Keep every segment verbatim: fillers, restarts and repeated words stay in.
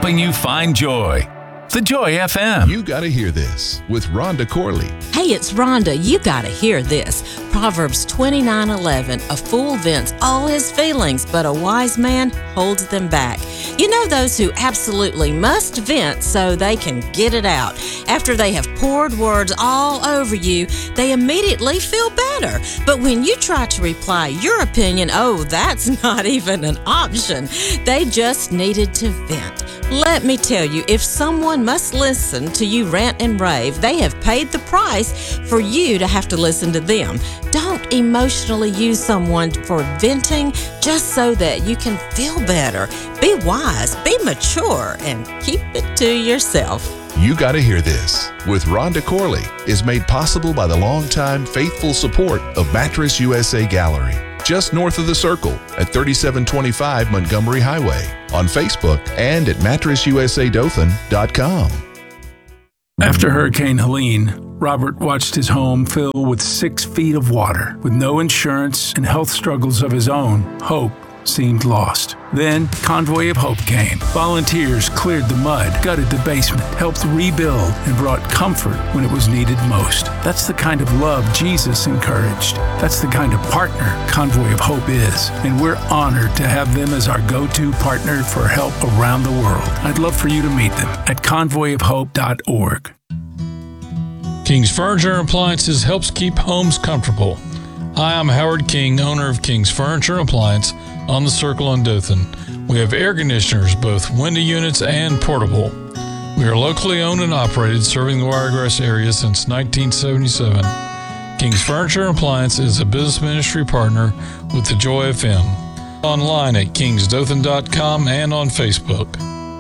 helping you find joy. The Joy F M. You Gotta Hear This with Rhonda Corley. Hey, it's Rhonda. You gotta hear this. Proverbs twenty-nine eleven. A fool vents all his feelings, but a wise man holds them back. You know those who absolutely must vent so they can get it out. After they have poured words all over you, they immediately feel better. But when you try to reply your opinion, oh, that's not even an option. They just needed to vent. Let me tell you, if someone must listen to you rant and rave, they have paid the price for you to have to listen to them. Don't emotionally use someone for venting just so that you can feel better. Be wise, be mature, and keep it to yourself. You Gotta Hear This with Rhonda Corley is made possible by the longtime faithful support of Mattress U S A Gallery, just north of the Circle at thirty-seven twenty-five Montgomery Highway, on Facebook and at mattress u s a dothan dot com. After Hurricane Helene, Robert watched his home fill with six feet of water. With no insurance and health struggles of his own, hope seemed lost. Then, Convoy of Hope came. Volunteers cleared the mud, gutted the basement, helped rebuild, and brought comfort when it was needed most. That's the kind of love Jesus encouraged. That's the kind of partner Convoy of Hope is. And we're honored to have them as our go-to partner for help around the world. I'd love for you to meet them at convoy of hope dot org. King's Furniture and Appliances helps keep homes comfortable. Hi, I'm Howard King, owner of King's Furniture and Appliance on the Circle in Dothan. We have air conditioners, both window units and portable. We are locally owned and operated, serving the Wiregrass area since nineteen seventy-seven. King's Furniture and Appliance is a business ministry partner with the Joy F M. Online at kings dothan dot com and on Facebook.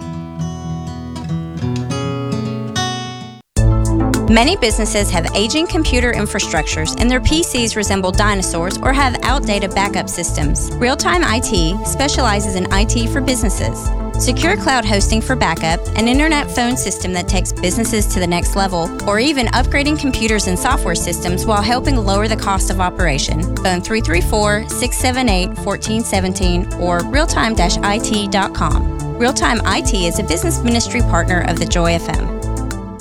Many businesses have aging computer infrastructures and their P Cs resemble dinosaurs or have outdated backup systems. Real-Time I T specializes in I T for businesses. Secure cloud hosting for backup, an internet phone system that takes businesses to the next level, or even upgrading computers and software systems while helping lower the cost of operation. Phone three three four, six seven eight, one four one seven or realtime dash I T dot com. Real-Time I T is a business ministry partner of the Joy F M.